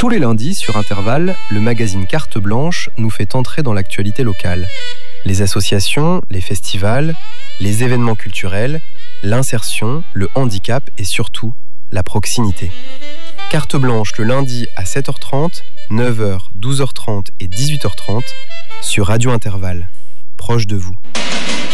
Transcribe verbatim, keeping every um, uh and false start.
Tous les lundis, sur Intervalle, le magazine Carte Blanche nous fait entrer dans l'actualité locale. Les associations, les festivals, les événements culturels, l'insertion, le handicap et surtout, la proximité. Carte Blanche le lundi à sept heures trente, neuf heures, douze heures trente et dix-huit heures trente sur Radio Intervalle, proche de vous.